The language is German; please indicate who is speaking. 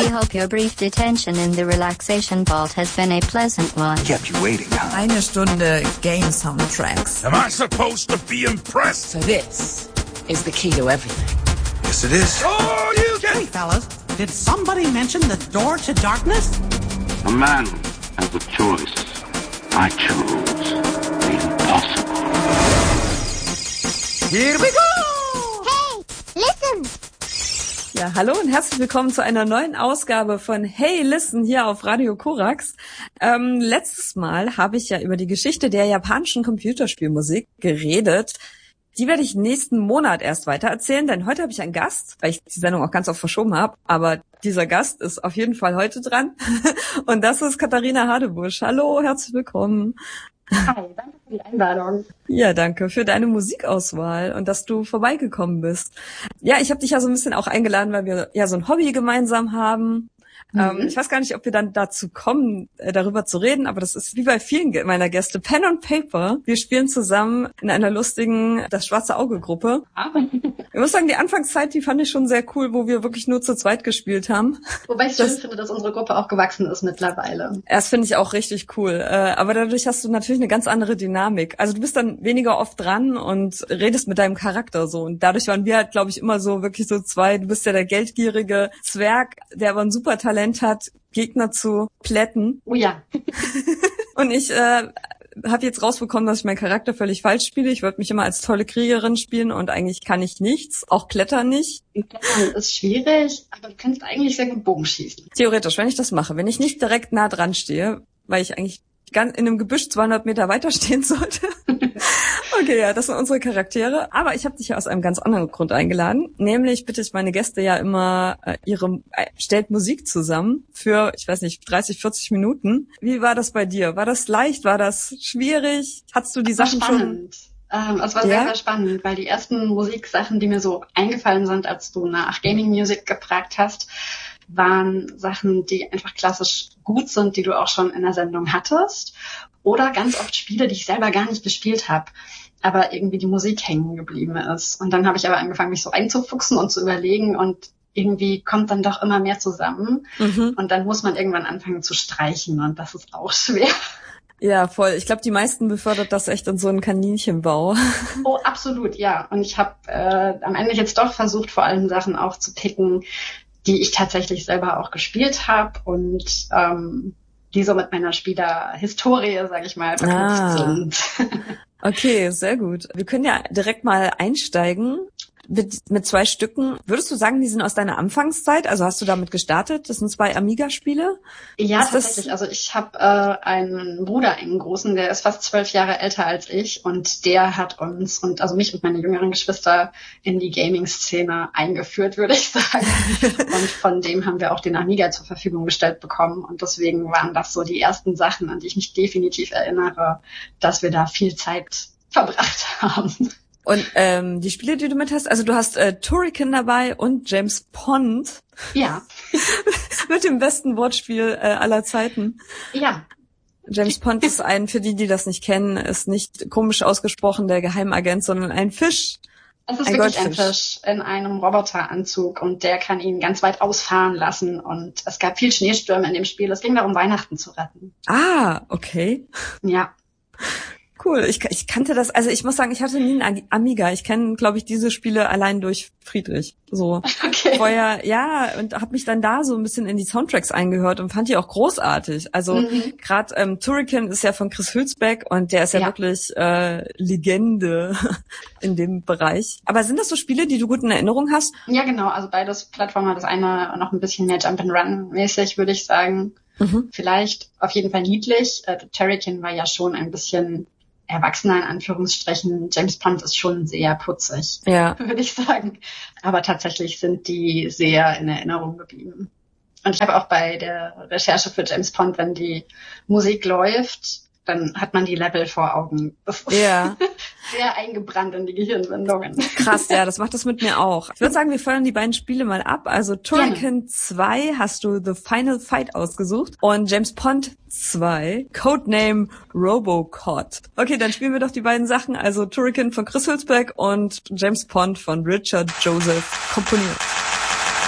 Speaker 1: hope your brief detention in the relaxation vault has been a pleasant one.
Speaker 2: Kept you waiting, huh?
Speaker 3: Eine Stunde Game Soundtracks.
Speaker 4: Am I supposed to be impressed?
Speaker 5: So this is the key to everything.
Speaker 4: Yes, it is. Oh, you can...
Speaker 6: Hey, fellas, did somebody mention the door to darkness?
Speaker 7: A man has a choice. I chose the impossible.
Speaker 6: Here we go!
Speaker 8: Hey, listen!
Speaker 9: Ja, hallo und herzlich willkommen zu einer neuen Ausgabe von Hey, Listen hier auf Radio Korax. Letztes Mal habe ich ja über die Geschichte der japanischen Computerspielmusik geredet. Die werde ich nächsten Monat erst weitererzählen, denn heute habe ich einen Gast, weil ich die Sendung auch ganz oft verschoben habe. Aber dieser Gast ist auf jeden Fall heute dran. Und das ist Katharina Hadebusch. Hallo, herzlich willkommen.
Speaker 8: Hi, danke für die Einladung.
Speaker 9: Ja, danke für deine Musikauswahl und dass du vorbeigekommen bist. Ja, ich habe dich ja so ein bisschen auch eingeladen, weil wir ja so ein Hobby gemeinsam haben. Ich weiß gar nicht, ob wir dann dazu kommen, darüber zu reden, aber das ist wie bei vielen meiner Gäste, Pen and Paper. Wir spielen zusammen in einer lustigen Das Schwarze Auge-Gruppe. Ich muss sagen, die Anfangszeit, die fand ich schon sehr cool, wo wir wirklich nur zu zweit gespielt haben.
Speaker 8: Wobei ich schön finde, dass unsere Gruppe auch gewachsen ist mittlerweile.
Speaker 9: Das finde ich auch richtig cool. Aber dadurch hast du natürlich eine ganz andere Dynamik. Also du bist dann weniger oft dran und redest mit deinem Charakter so. Und dadurch waren wir halt, glaube ich, immer so wirklich so zwei. Du bist ja der geldgierige Zwerg, der aber ein super Talent hat, Gegner zu plätten.
Speaker 8: Oh ja.
Speaker 9: Und ich habe jetzt rausbekommen, dass ich meinen Charakter völlig falsch spiele. Ich wollte mich immer als tolle Kriegerin spielen und eigentlich kann ich nichts, auch Klettern nicht.
Speaker 8: Klettern ist schwierig, aber du kannst eigentlich sehr gut Bogen schießen.
Speaker 9: Theoretisch, wenn ich das mache, wenn ich nicht direkt nah dran stehe, weil ich eigentlich ganz in einem Gebüsch 200 Meter weiter stehen sollte. Okay, ja, das sind unsere Charaktere. Aber ich habe dich ja aus einem ganz anderen Grund eingeladen. Nämlich bitte ich meine Gäste ja immer, stellt Musik zusammen für, ich weiß nicht, 30, 40 Minuten. Wie war das bei dir? War das leicht? War das schwierig? Hattest du die Sachen schon?
Speaker 8: Es war sehr, sehr spannend, weil die ersten Musiksachen, die mir so eingefallen sind, als du nach Gaming Music gefragt hast, waren Sachen, die einfach klassisch gut sind, die du auch schon in der Sendung hattest. Oder ganz oft Spiele, die ich selber gar nicht gespielt habe, aber irgendwie die Musik hängen geblieben ist. Und dann habe ich aber angefangen, mich so einzufuchsen und zu überlegen und irgendwie kommt dann doch immer mehr zusammen. Mhm. Und dann muss man irgendwann anfangen zu streichen und das ist auch schwer.
Speaker 9: Ja, voll. Ich glaube, die meisten befördert das echt in so einen Kaninchenbau.
Speaker 8: Oh, absolut, ja. Und ich habe am Ende jetzt doch versucht, vor allem Sachen aufzupicken, die ich tatsächlich selber auch gespielt habe und die so mit meiner Spielerhistorie, sage ich mal, verknüpft sind.
Speaker 9: Okay, sehr gut. Wir können ja direkt mal einsteigen mit zwei Stücken. Würdest du sagen, die sind aus deiner Anfangszeit? Also hast du damit gestartet? Das sind 2 Amiga-Spiele?
Speaker 8: Ja, tatsächlich. Also ich habe einen Bruder, einen großen, der ist fast 12 Jahre älter als ich und der hat uns also mich und meine jüngeren Geschwister in die Gaming-Szene eingeführt, würde ich sagen. Und von dem haben wir auch den Amiga zur Verfügung gestellt bekommen und deswegen waren das so die ersten Sachen, an die ich mich definitiv erinnere, dass wir da viel Zeit verbracht haben.
Speaker 9: Und die Spiele, die du mit hast, also du hast Turrican dabei und James Pond.
Speaker 8: Ja.
Speaker 9: Mit dem besten Wortspiel aller Zeiten.
Speaker 8: Ja.
Speaker 9: James Pond ist für die das nicht kennen, ist nicht komisch ausgesprochen der Geheimagent, sondern ein Fisch.
Speaker 8: Es ist wirklich ein Fisch in einem Roboteranzug und der kann ihn ganz weit ausfahren lassen und es gab viel Schneestürme in dem Spiel. Es ging darum, Weihnachten zu retten.
Speaker 9: Ah, okay.
Speaker 8: Ja.
Speaker 9: Cool, ich kannte das, also ich muss sagen, ich hatte nie einen Amiga. Ich kenne, glaube ich, diese Spiele allein durch Friedrich. So
Speaker 8: okay.
Speaker 9: Vorher, ja, und habe mich dann da so ein bisschen in die Soundtracks eingehört und fand die auch großartig. Also gerade Turrican ist ja von Chris Hülsbeck und der ist ja wirklich Legende in dem Bereich. Aber sind das so Spiele, die du gut in Erinnerung hast?
Speaker 8: Ja, genau, also beides Plattformer, das eine noch ein bisschen mehr Jump-and-Run-mäßig, würde ich sagen. Vielleicht auf jeden Fall niedlich. Turrican war ja schon ein bisschen erwachsener in Anführungsstrichen. James Pond ist schon sehr putzig, würde ich sagen. Aber tatsächlich sind die sehr in Erinnerung geblieben. Und ich habe auch bei der Recherche für James Pond, wenn die Musik läuft, dann hat man die Level vor Augen. Das ist sehr eingebrannt in die Gehirnwindungen.
Speaker 9: Krass, ja, das macht das mit mir auch. Ich würde sagen, wir feuern die beiden Spiele mal ab. Also Turrican 2 hast du The Final Fight ausgesucht und James Pond 2, Codename Robocod. Okay, dann spielen wir doch die beiden Sachen. Also Turrican von Chris Hülsbeck und James Pond von Richard Joseph komponiert.